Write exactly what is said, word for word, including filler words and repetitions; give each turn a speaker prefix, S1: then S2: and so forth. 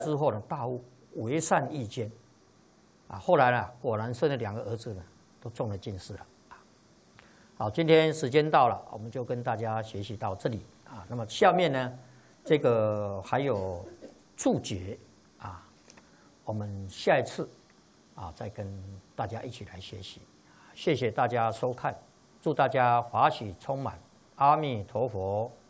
S1: 之后呢，大悟为善益坚，啊，后来呢，果然生了两个儿子呢，都中了进士了。好，今天时间到了，我们就跟大家学习到这里啊。那么下面呢，这个还有注解啊，我们下一次啊再跟大家一起来学习。谢谢大家收看，祝大家法喜充满，阿弥陀佛。